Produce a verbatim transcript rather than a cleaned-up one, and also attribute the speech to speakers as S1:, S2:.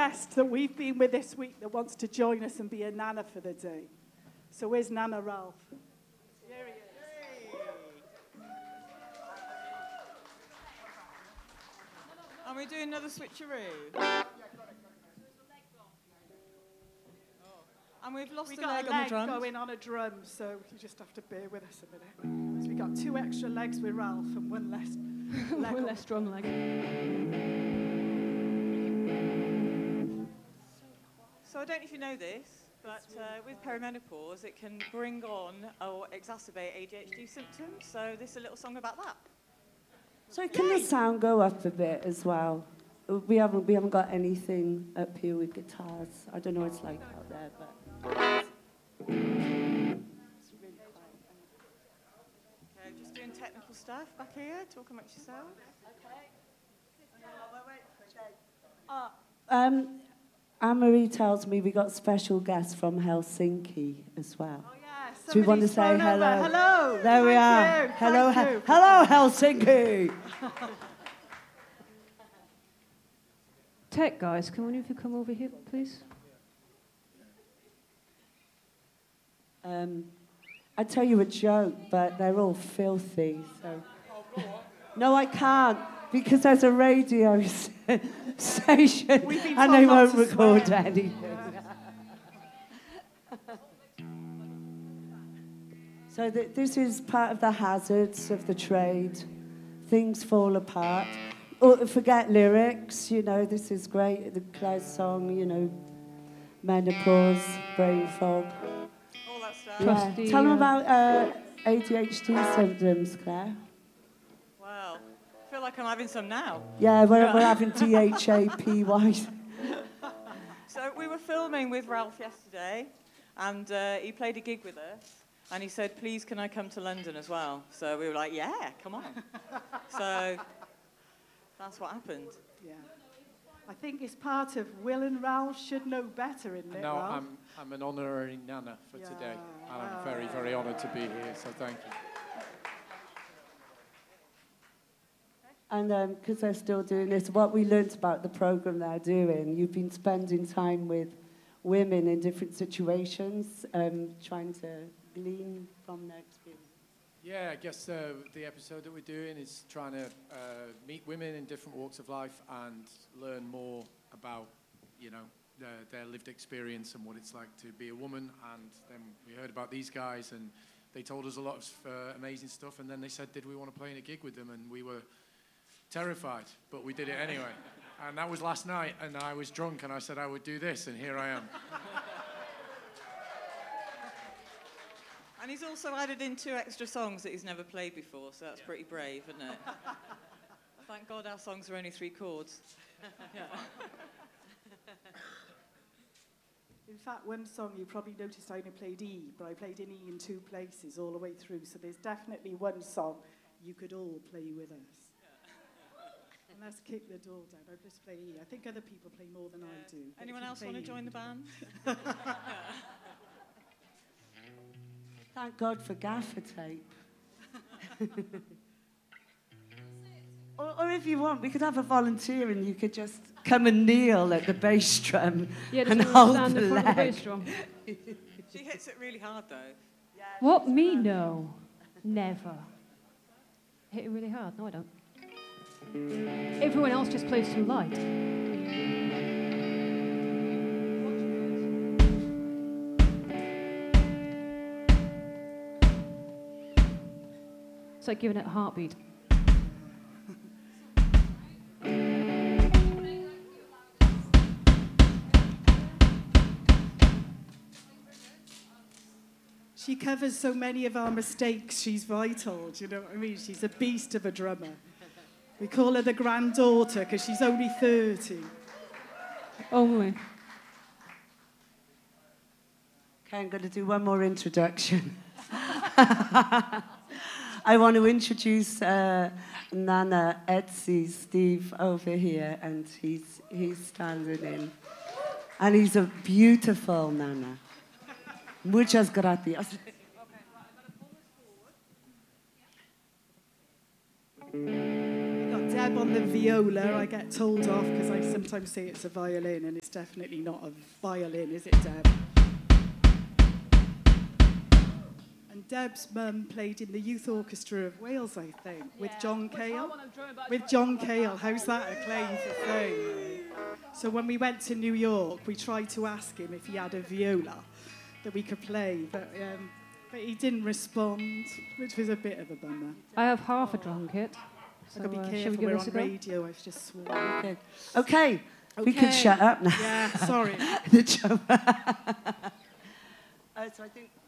S1: guest that we've been with this week that wants to join us and be a nana for the day. So where's Nana Ralph? Here he is.
S2: Are we doing another switcheroo? And we've lost
S1: we
S2: a
S1: got
S2: leg
S1: a
S2: on
S1: leg
S2: the drums.
S1: going on a drum, so you just have to bear with us a minute. So we got two extra legs with Ralph and one less leg.
S3: One less drum leg.
S2: So I don't know if you know this, but uh, with perimenopause, it can bring on or exacerbate A D H D symptoms. So this is a little song about that.
S4: So can the sound go up a bit as well? We haven't we haven't got anything up here with guitars. I don't know what it's like out there, but. It's really quiet.
S2: Okay, just doing technical stuff back here. Talk amongst yourselves.
S4: Okay. Uh, um, Anne-Marie tells me we got special guests from Helsinki as well.
S1: Oh, yeah.
S4: So we want to say hello.
S1: Over. Hello.
S4: There we
S1: Thank
S4: are.
S1: You.
S4: Hello,
S1: Thank
S4: he-
S1: you.
S4: hello, Helsinki.
S3: Tech guys, can one of you come over here, please?
S4: Um, I'd tell you a joke, but they're all filthy. So. No, I can't, because there's a radio s- station and they won't record swear. anything. So th- this is part of the hazards of the trade. Things fall apart. Oh, forget lyrics, you know, this is great. The Claire's song, you know, menopause, brain fog.
S2: All that stuff.
S4: Yeah.
S3: The,
S4: Tell them
S3: uh,
S4: about uh, A D H D symptoms, Claire.
S2: Wow. I feel like I'm having some now.
S4: Yeah, we're, we're having D H A P Y.
S2: So we were filming with Ralph yesterday, and uh, he played a gig with us, and he said, please, can I come to London as well? So we were like, yeah, come on. So that's what happened.
S1: Yeah. I think it's part of Will and Ralph should know better, isn't it,
S5: No,
S1: Ralph?
S5: I'm, I'm an honorary nana for
S1: Yeah.
S5: today, and I'm very, very honoured to be here, so thank you.
S4: And because um, they're still doing this, what we learnt about the programme they're doing, you've been spending time with women in different situations, um, trying to glean from their experience.
S5: Yeah, I guess uh, the episode that we're doing is trying to uh, meet women in different walks of life and learn more about, you know, their, their lived experience and what it's like to be a woman. And then we heard about these guys, and they told us a lot of uh, amazing stuff. And then they said, did we want to play in a gig with them? And we were terrified, but we did it anyway. And that was last night, and I was drunk, and I said I would do this, and here I am.
S2: And he's also added in two extra songs that he's never played before, so that's pretty brave, isn't it? Thank God our songs are only three chords. Yeah.
S1: In fact, one song you probably noticed I only played E, but I played in E in two places all the way through, so there's definitely one song you could all play with us. And let's kick the door down. I'll just play E. I think other people play more than
S2: Yeah.
S1: I do. but
S2: Anyone
S1: if you
S2: else
S1: play
S2: want to
S1: E-
S2: join the band?
S4: Thank God for gaffer tape. or, or if you want, we could have a volunteer and you could just come and kneel at the bass drum
S3: Yeah,
S4: and
S3: just
S4: hold
S3: stand
S4: the
S3: in front of the
S4: leg.
S3: bass drum.
S2: She hits it really hard, though.
S3: What, me? No. Never. Hit it really hard? No, I don't. Everyone else just plays too light. It's like giving it a heartbeat.
S1: She covers so many of our mistakes. She's vital. Do you know what I mean? She's a beast of a drummer. We call her the granddaughter because she's only thirty.
S3: Only.
S4: Okay, I'm going to do one more introduction. I want to introduce uh, Nana Etsy, Steve, over here, and he's, he's standing in. And he's a beautiful Nana. Muchas gracias.
S1: We've got Deb Deb on the viola. I get told off because I sometimes say it's a violin, and it's definitely not a violin, is it, Deb? And Deb's mum played in the Youth Orchestra of Wales, I think, with John Cale. With John Cale. How's that a claim for fame? So when we went to New York, we tried to ask him if he had a viola that we could play, but um, but he didn't respond, which was a bit of a bummer.
S3: I have half a drum kit. So,
S1: I've got to
S3: uh,
S1: be
S3: shall we
S1: careful,
S3: give
S1: we're
S3: this
S1: on
S3: a go?
S1: radio, I've just sworn.
S4: Okay. Okay. We
S1: Okay.
S4: can shut up now.
S1: Yeah, sorry.
S4: The drum. uh, so I think